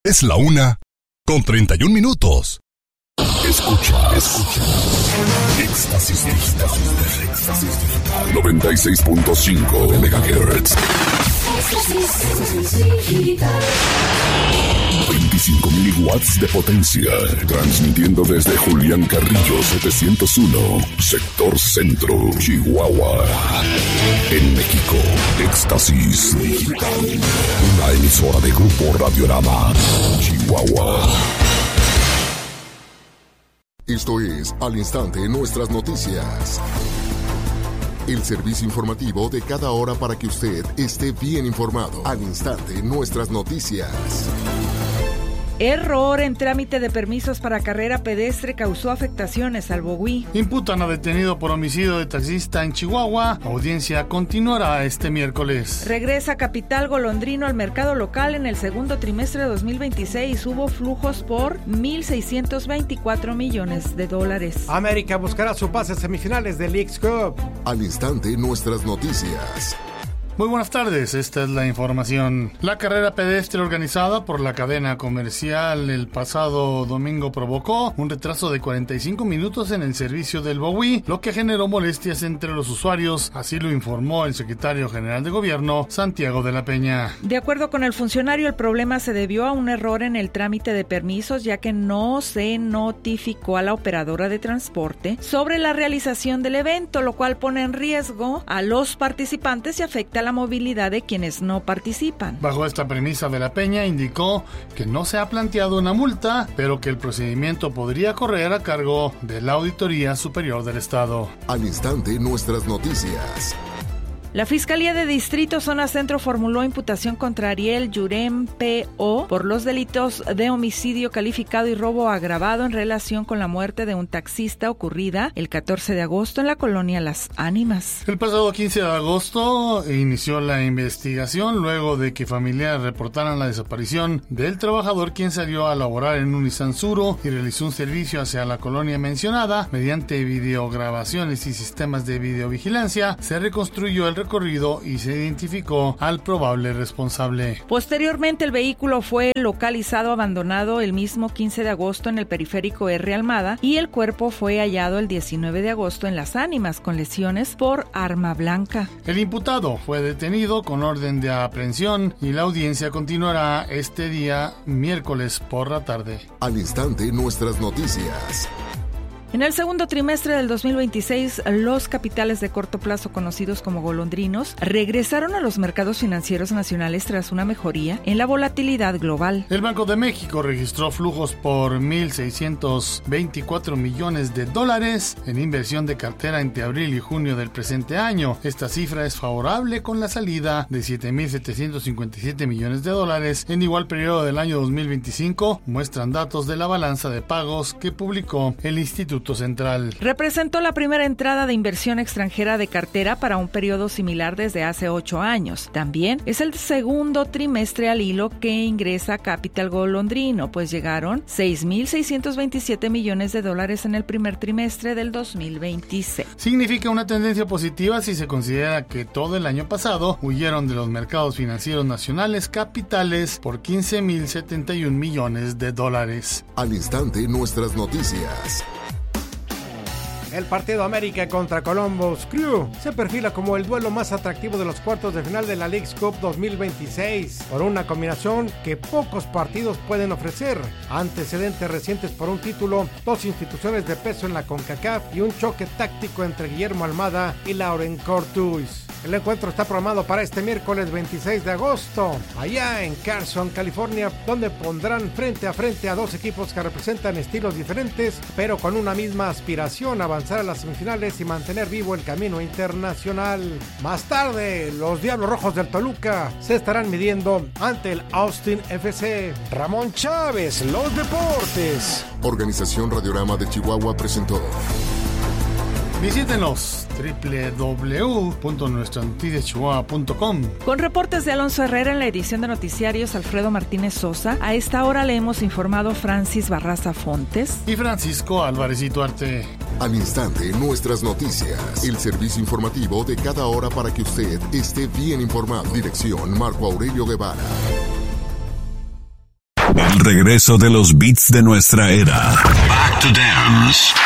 Es la 1:31. Escucha. Éxtasis Digital. 96.5 MHz. 25,000 watts de potencia. Transmitiendo desde Julián Carrillo 701, sector centro, Chihuahua. En México, Éxtasis Digital. Una emisora de Grupo Radiorama, Chihuahua. Esto es Al Instante Nuestras Noticias. El servicio informativo de cada hora para que usted esté bien informado. Al Instante Nuestras Noticias. Error en trámite de permisos para carrera pedestre causó afectaciones al Bogüí. Imputan a detenido por homicidio de taxista en Chihuahua. Audiencia continuará este miércoles. Regresa Capital Golondrino al mercado local en el segundo trimestre de 2026. Hubo flujos por $1,624 millones. América buscará su pase a semifinales del Leagues Cup. Al Instante Nuestras Noticias. Muy buenas tardes, esta es la información. La carrera pedestre organizada por la cadena comercial el pasado domingo provocó un retraso de 45 minutos en el servicio del Bogüí, lo que generó molestias entre los usuarios, así lo informó el secretario general de gobierno, Santiago de la Peña. De acuerdo con el funcionario, el problema se debió a un error en el trámite de permisos, ya que no se notificó a la operadora de transporte sobre la realización del evento, lo cual pone en riesgo a los participantes y afecta la movilidad de quienes no participan. Bajo esta premisa de la Peña indicó que no se ha planteado una multa, pero que el procedimiento podría correr a cargo de la Auditoría Superior del Estado. Al Instante Nuestras Noticias. La Fiscalía de Distrito Zona Centro formuló imputación contra Ariel Yurem P.O. por los delitos de homicidio calificado y robo agravado en relación con la muerte de un taxista ocurrida el 14 de agosto en la colonia Las Ánimas. El pasado 15 de agosto inició la investigación luego de que familiares reportaran la desaparición del trabajador, quien salió a laborar en un Nissan Suro y realizó un servicio hacia la colonia mencionada. Mediante videograbaciones y sistemas de videovigilancia se reconstruyó el recorrido y se identificó al probable responsable. Posteriormente, el vehículo fue localizado abandonado el mismo 15 de agosto en el periférico R. Almada y el cuerpo fue hallado el 19 de agosto en Las Ánimas con lesiones por arma blanca. El imputado fue detenido con orden de aprehensión y la audiencia continuará este día miércoles por la tarde. Al Instante Nuestras Noticias. En el segundo trimestre del 2026, los capitales de corto plazo conocidos como golondrinos regresaron a los mercados financieros nacionales tras una mejoría en la volatilidad global. El Banco de México registró flujos por $1,624 millones en inversión de cartera entre abril y junio del presente año. Esta cifra es favorable con la salida de $7,757 millones en igual periodo del año 2025, muestran datos de la balanza de pagos que publicó el Instituto Central. Representó la primera entrada de inversión extranjera de cartera para un periodo similar desde hace 8 años. También es el segundo trimestre al hilo que ingresa Capital Golondrino, pues llegaron $6,627 millones en el primer trimestre del 2026. Significa una tendencia positiva si se considera que todo el año pasado huyeron de los mercados financieros nacionales capitales por $15,071 millones. Al Instante Nuestras Noticias. El partido América contra Columbus Crew se perfila como el duelo más atractivo de los cuartos de final de la Leagues Cup 2026, por una combinación que pocos partidos pueden ofrecer. Antecedentes recientes por un título, dos instituciones de peso en la CONCACAF y un choque táctico entre Guillermo Almada y Laurent Courtois. El encuentro está programado para este miércoles 26 de agosto, allá en Carson, California, donde pondrán frente a frente a dos equipos que representan estilos diferentes, pero con una misma aspiración: avanzar a las semifinales y mantener vivo el camino internacional. Más tarde, los Diablos Rojos del Toluca se estarán midiendo ante el Austin FC. Ramón Chávez, los deportes. Organización Radiorama de Chihuahua presentó. Visítenos www.nuestranoticiaschihuahua.com. Con reportes de Alonso Herrera en la edición de noticiarios, Alfredo Martínez Sosa. A esta hora le hemos informado Francis Barraza Fontes y Francisco Álvarez Ituarte. Al Instante Nuestras Noticias, el servicio informativo de cada hora para que usted esté bien informado. Dirección Marco Aurelio Guevara. El regreso de los beats de nuestra era. Back to Dance.